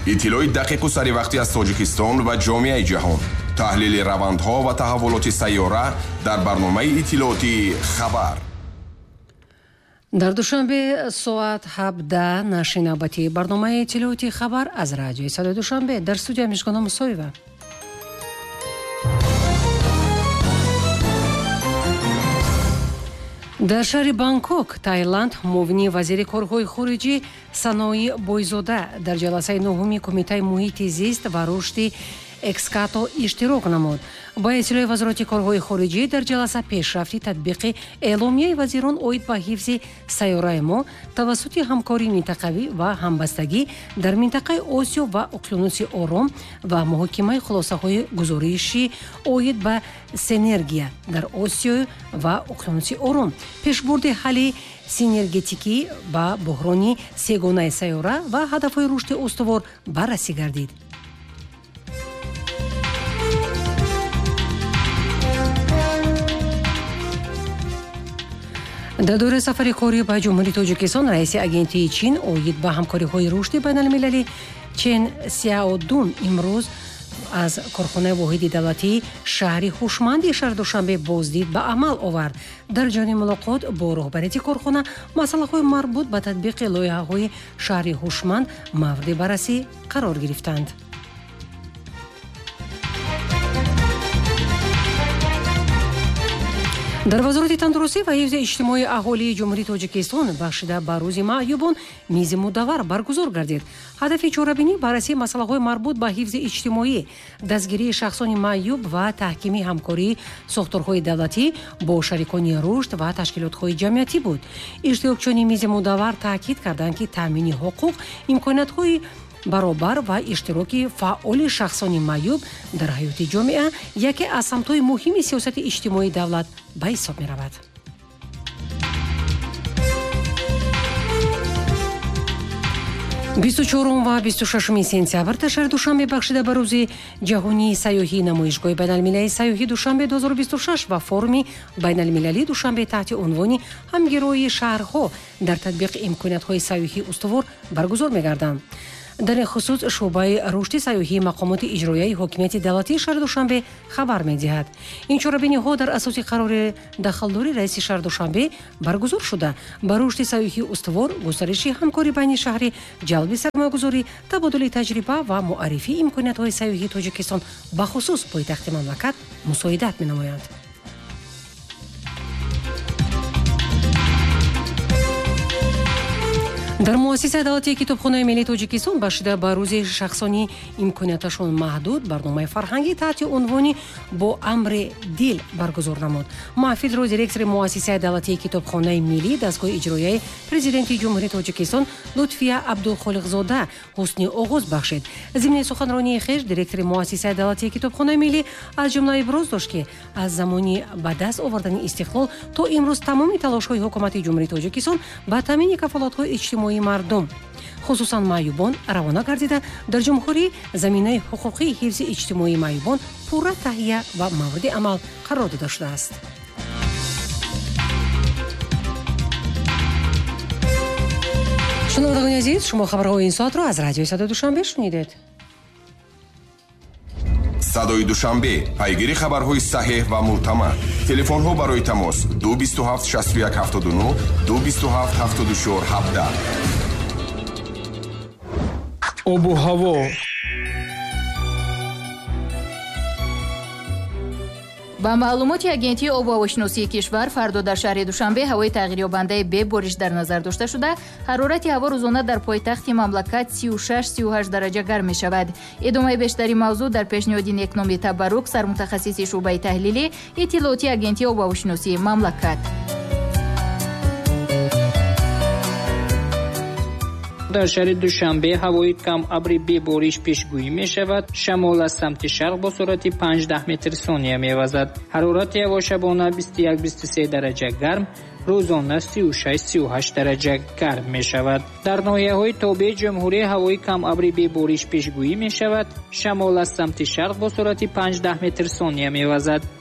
اطلاعی دقیق و سریع وقتی از تاجیکستان و جامعه جهان. تحلیل روندها و تحولات سیاره در برنامه اطلاعاتی خبر. در دوشنبه ساعت 17 نشر نوبتی برنامه اطلاعاتی خبر از رادیوی صدای دوشنبه در استودیو مشکان مسویوه. در شهر بانکوک تایلند معاون وزیر کارهای خارجی سنایی بویزاده در جلسه نهمی کمیته محیط زیست و رشد اکسکاتو اشتراک نمود. با اطلاع وزارت کارهای خارجی در جلسه پیشرفتی تطبیق اعلامیه وزیران اوید با حفظ سیاره ما توسط همکاری منطقوی و همبستگی در منطقه آسیا و اقیانوس آرام و محاکمه خلاصه های گزارشی اوید با سینرژی در آسیا و اقیانوس آرام، پیشبرد حل سینرژیتیکی با بحران سگانه سیاره و هدفهای رشد استوار بررسی گردید. در دوره سفر کاری به جمهوری تاجیکستان رئیس اگنتی چین اوید به همکاری‌های رشد بین‌المللی چین سیاودون امروز از کارخانه واحد دولتی شهری هوشمند شهر دوشنبه بازدید به عمل آورد. در جریان ملاقات با رهبری کارخانه مسائل مربوط به تطبیق لایحه‌های شهری هوشمند مورد بررسی قرار گرفتند. در وزارت تندرستی و حفظ اجتماعی اهالی جمهوری تاجیکستان بخشیده به روز معیوبان میز مدور برگزار گردید. هدف چاره‌بینی بررسی مسائل مربوط به حفظ اجتماعی، دستگیری شخصان معیوب و تحکیم همکاری ساختارهای دولتی با شریکان رشد و تشکیلات‌های جمعیتی بود. اشتراکچیان میز مدور تاکید کردند که تامین حقوق، امکانات‌های برابر و اشتراک فعال شخصان معیوب در حیات جامعه یکی از سمت‌های مهم سیاست اجتماعی دولت به حساب می‌رود. 24 و 26 سپتامبر در شهر دوشنبه بخشیده به روز جهانی سیاحی نمایشگاه بین‌المللی سیاحی دوشنبه 2026 و فورум بین‌المللی دوشنبه تحت عنوان همگرایی شهرها در تطبیق امکانات‌های سیاحی استوار برگزار می‌گردند. در این خصوص شعبه رشد سیاحی مقامات اجرایی حاکمیت دولتی شهر دوشنبه خبر می‌دهد. این چاره‌بینی‌ها در اساس قرار دخلداری رئیس شهر دوشنبه برگزار شده. با رشد سیاحی استوار، گسترش همکاری بین شهری، جلب سرمایه‌گذاری، تبادل تجربه و معرفی امکانات‌های سیاحی تاجیکستان به خصوص پایتخت مملکت مساعدت می‌نمایند. در مؤسسه دولتی کتابخانه ملی تاجیکستان بخشیده به روز شخصانی امکاناتشان محدود برنامه فرهنگی تحت عنوان با امر دل برگزار نمود. محفل را دیرکتور مؤسسه دولتی کتابخانه ملی دستگاه اجرایی پرزیدنت جمهوری تاجیکستان لطفیه عبدالخالقزاده حسنی آغاز بخشید. ضمن سخنرانی خویش دیرکتور مؤسسه دولتی کتابخانه ملی از جمله ابراز داشت که از زمانی به دست آوردن استقلال تا امروز تمام تلاش‌های حکومت جمهوری تاجیکستان به تامین کفالت‌های اجتماعی مردم خصوصا معیوبان روانه گردیده در جمهوری زمینه حقوقی حفظ اجتماعی معیوبان پورا تهیه و مورد عمل قرار داده شده است. شنوندگان عزیز، شما خبرهای این ساعت را از رادیوی صدای دوشنبه شنیدید. صدای دوشنبه، پیگیری خبرهای صحیح و معتبر. تلفن‌ها برای تماس 227 61 79 227 74 17. آب و هوا. با معلومات агентии об و هواشناسی کشور فردا در شهر دوشنبه هوای تغییریابنده به بارش در نظر داشته شده. حرارت هوا روزانه در پایتخت مملکت 36-38 درجه گرم می شود. ادامه بیشتری موضوع در پیشنهاد نکنامی تبرک سرمتخصص شعبه تحلیلی اطلاعاتی агентии об و هواشناسی مملکت. در شهر دوشنبه هوای کم ابری بی بارش پیشگویی می شود. شمال از سمت شرق با سرعت 5-10 متر ثانیه می وزد. حرارت هوا شبانه 21-23 درجه گرم، روزانه 36-38 درجه گرم می شود. در ناحیه‌های تابع جمهوری هوای کم ابری بی بارش پیشگویی می شود. شمال از سمت شرق با سرعت 5-10 متر ثانیه می وزد.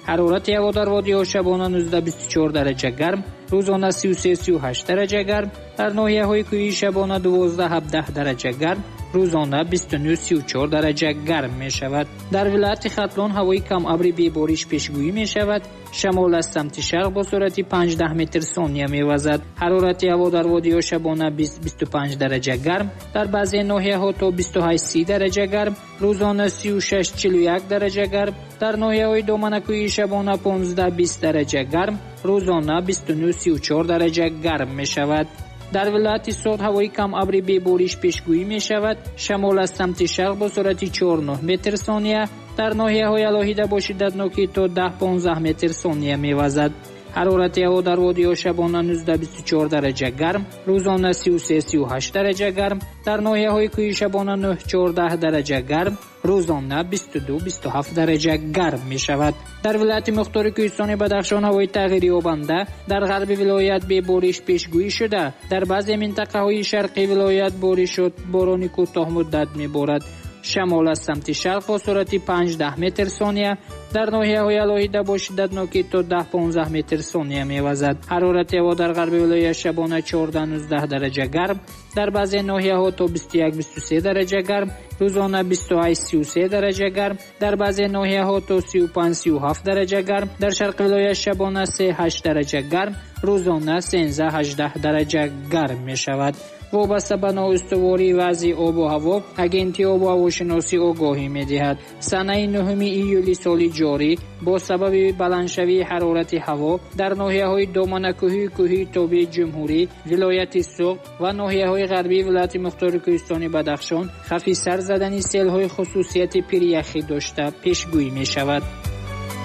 ҳарорати ҳаво дар водиҳо шабона 19-24 дараҷа гарм, рӯзона 33-38 дараҷа гарм, дар ноҳияҳои кӯҳӣ шабона 12-17 дараҷа гарм, рӯзона 29-34 дараҷа гарм мешавад. Дар вилояти Хатлон ҳавои камабри бебориш пешгӯӣ мешавад. шамол аз самти шарқ бо суръати 5-10 метр сония мевазад. ҳарорати ҳаво дар водиҳо шабона 20-25 дараҷа гарм, дар баъзе ноҳияҳо то 28-30 дараҷа гарм, рӯзона 36-41 дараҷа гарм, дар ноҳияҳои доманакӯҳӣ шабона 15-20 дараҷа гарм, рӯзона 29-34 дараҷа гарм мешавад. дар вилояти Сод ҳавои камабри бебориш пешгӯӣ мешавад. шамол аз самти шарқ бо суръати 4-9 метр сония, дар ноҳияҳои алоҳида бо шиддатноки то 10-15 метр сония мевазад. ҳарорати ҳаво дар водиҳо шабона 19-24 дараҷа гарм, рӯзона 33-38 дараҷа гарм, дар ноҳияҳои кӯҳӣ шабона 9-14 дараҷа гарм, рӯзона 22-27 дараҷа гарм мешавад. дар вилояти мухтори кӯҳистони Бадахшон ҳавои тағйирёбанда, дар ғарби вилоят бебориш пешгӯӣ шуда, дар баъзе минтақаҳои шарқии вилоят боришот борони кӯтоҳмуддат меборад. шамол аз самти шарқ бо суръати 5-10 метр сония, дар ноҳияҳои алоҳида бо шиддатноки то 10-15 метр сония мевазад. ҳарорати ҳаво дар ғарби вилоят шабона 14-19 дараҷа гарм, дар баъзе ноҳияҳо то 21-23 дараҷа гарм, рӯзона 28-33 дараҷа гарм, дар баъзе ноҳияҳо то 35-37 дараҷа гарм, дар шарқи вилоят шабона 3-8 дараҷа гарм, рӯзона 13-18 дараҷа гарм мешавад. вобаста ба ноустувории вазъи обу ҳаво, агентии обу ҳавошиносӣ огоҳӣ медиҳад. санаи 9 июли соли ҷорӣ бо сабаби баландшавии ҳарорати ҳаво дар ноҳияҳои доманакӯҳӣ, кӯҳии тобии ҷумҳурӣ, вилояти Суғд ва ноҳияҳои ғарбии вилояти мухтори кӯҳистони Бадахшон хавфи сар задани селҳои хусусияти пиряхӣ дошта пешгӯӣ мешавад.